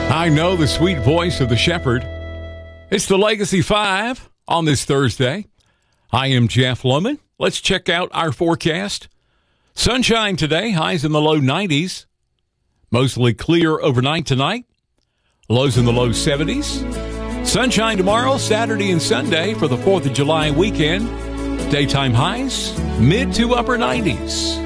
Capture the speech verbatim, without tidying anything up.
I know the sweet voice of the shepherd. It's the Legacy Five on this Thursday. I am Jeff Lohman. Let's check out our forecast. Sunshine today, highs in the low nineties. Mostly clear overnight tonight. Lows in the low seventies. Sunshine tomorrow, Saturday and Sunday for the fourth of July weekend. Daytime highs, mid to upper nineties.